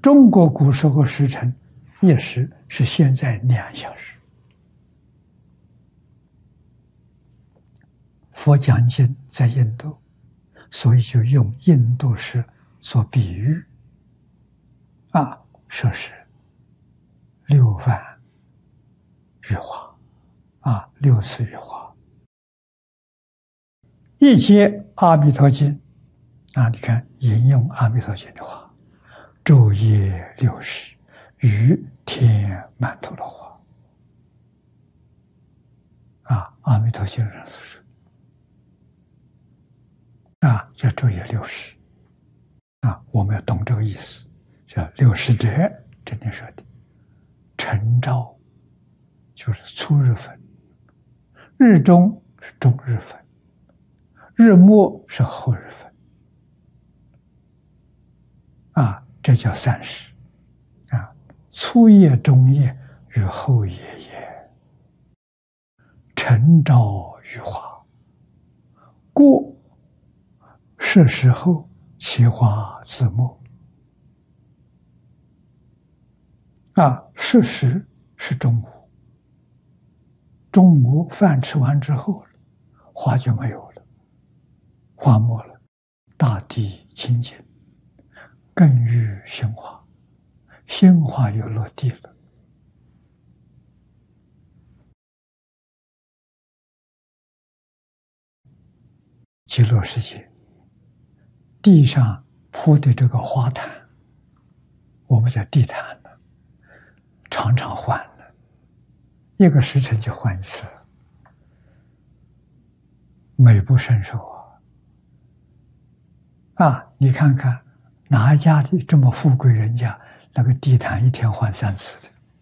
中国古时候时辰1时是现在2小时。佛讲经在印度，所以就用印度时做比喻。说是6番玉华，6次玉华。一接阿弥陀经你看引用阿弥陀经的话，昼夜60，于天满陀罗华。阿弥陀经上所说叫昼夜60。我们要懂这个意思，叫60者，这里说的晨朝就是初日分，日中是中日分，日末是后日分。这叫30。初夜、中夜与后夜也，晨朝于华，过是时后，其华自没。是时是中午，中午饭吃完之后，花就没有了，花没了，大地清净，根欲兴华，兴华又落地了。极乐世界地上铺的这个花毯，我们叫地毯呢，常常换了，1个时辰就换一次，美不胜收你看看哪一家里这么富贵人家，那个地毯1天换3次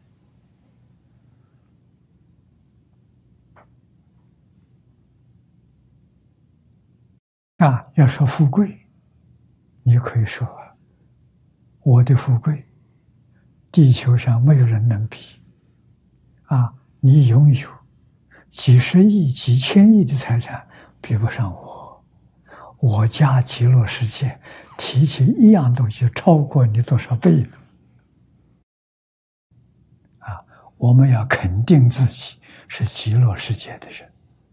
的。要说富贵，你可以说我的富贵，地球上没有人能比。你拥有几十亿、几千亿的财产，比不上我。我家极乐世界提起一样东西，超过你多少倍呢？我们要肯定自己是极乐世界的人。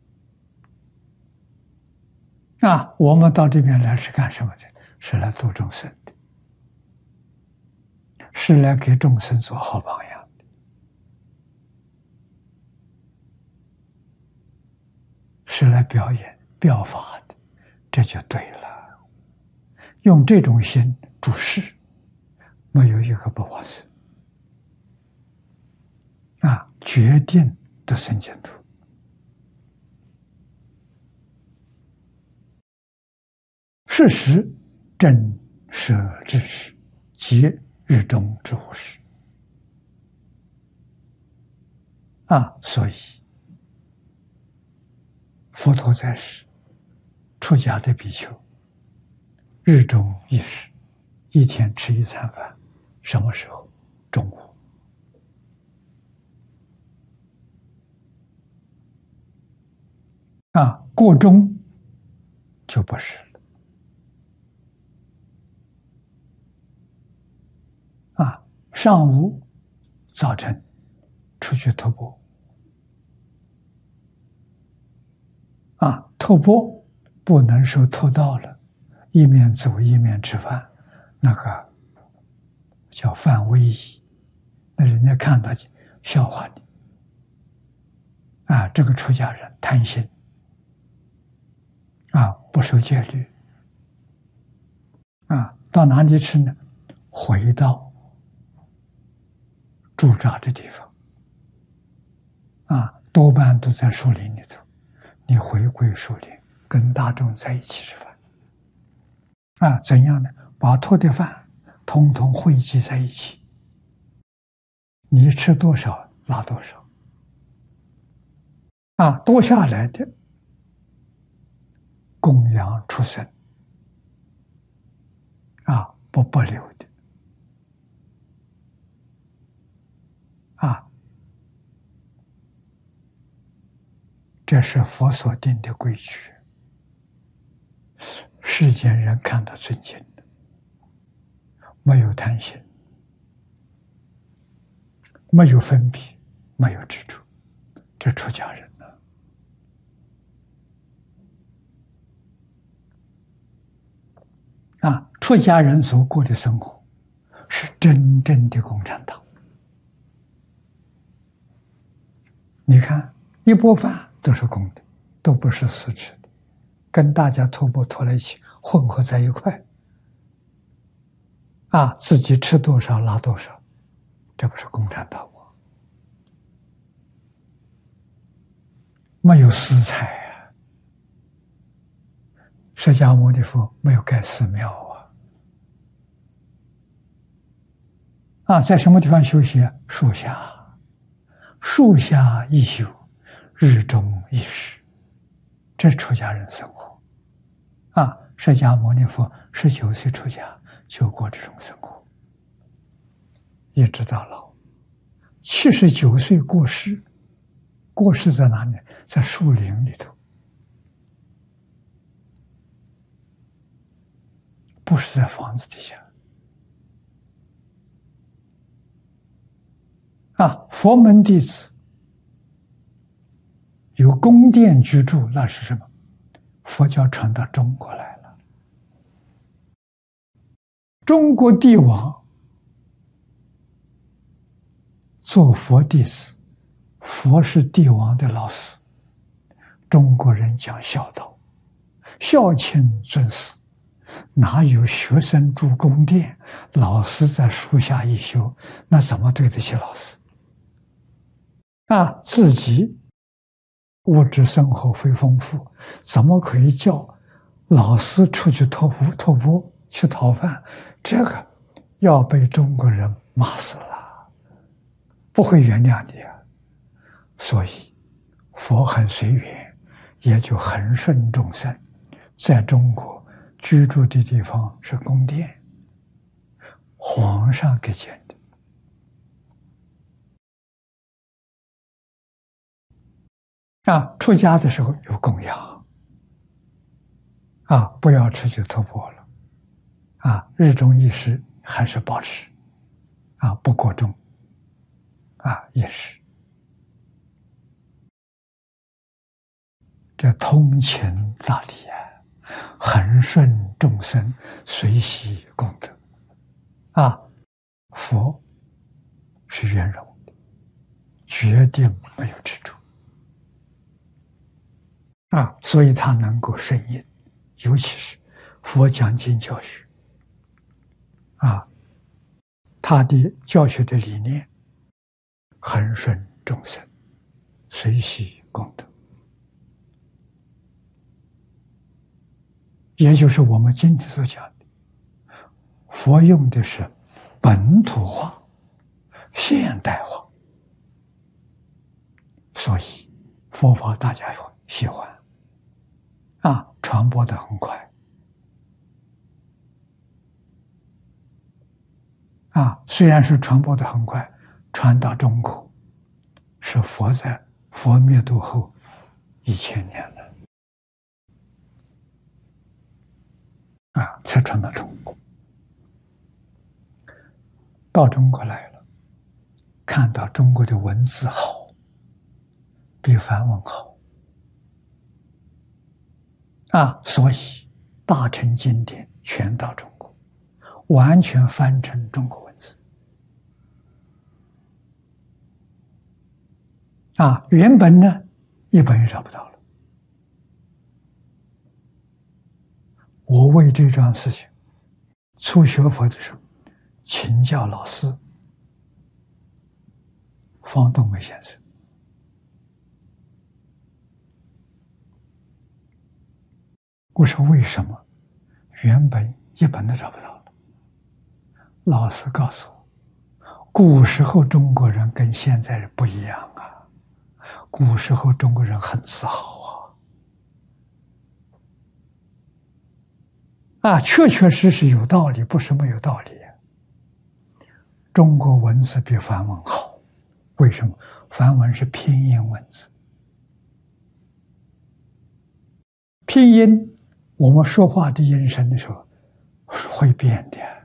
我们到这边来是干什么的？是来度众生的，是来给众生做好榜样的，是来表演表法的，这就对了。用这种心注释，没有一个不划算。决定得生净土。是时正舍之时，即日中之午时。所以佛陀在世，出家的比丘，日中1时，1天吃1餐饭，什么时候？中午。过中就不是了。上午早晨出去徒步，徒步不能说偷盗了，一面走一面吃饭，那个叫犯威仪，那人家看到笑话你。这个出家人贪心，不守戒律，到哪里吃呢？回到驻扎的地方，多半都在树林里头。你回归树林，跟大众在一起吃饭，怎样呢？把托的饭统统汇集在一起，你吃多少拿多少，多下来的供养畜生，不留的，这是佛所定的规矩，世间人看得尊敬的，没有贪心， 没有分别，没有执着，这出家人呢？出家人所过的生活是真正的共产党。你看，一钵饭都是公的，都不是私吃的，跟大家托钵托在一起，混合在一块，自己吃多少拿多少，这不是共产党吗？没有私财啊！释迦牟尼佛没有盖寺庙在什么地方修习？树下，树下一宿，日中一时，这出家人生活释迦牟尼佛19岁出家就过这种生活，一直到老，79岁过世。过世在哪里？在树林里头，不是在房子底下。佛门弟子有宫殿居住，那是什么？佛教传到中国来了。中国帝王做佛弟子，佛是帝王的老师。中国人讲孝道，孝亲尊师，哪有学生住宫殿，老师在树下一休？那怎么对得起老师？自己物质生活非丰富，怎么可以叫老师出去托钵去讨饭？这个要被中国人骂死了，不会原谅你啊！所以佛很随缘，也就很顺众生。在中国居住的地方是宫殿，皇上给建的。出家的时候有供养，不要出去托钵了，日中一时还是保持，不过重，也是。这通情达理恒顺众生，随喜功德，佛是圆融的，决定没有执着。所以他能够顺应，尤其是佛讲经教学，他的教学的理念恒顺众生，随喜功德，也就是我们今天所讲的，佛用的是本土化、现代化，所以佛法大家喜欢。传播得很快，虽然是传播得很快，传到中国是佛灭度后1000年了，才传到中国。到中国来了，看到中国的文字好，比梵文好。所以大乘经典全到中国，完全翻成中国文字。原本呢，一本也找不到了。我为这桩事情，初学佛的时候，请教老师方东梅先生。我说为什么？原本一本都找不到了。老师告诉我，古时候中国人跟现在人不一样古时候中国人很自豪确确实实有道理，不是没有道理。中国文字比梵文好，为什么？梵文是拼音文字，拼音我们说话的音声的时候会变的。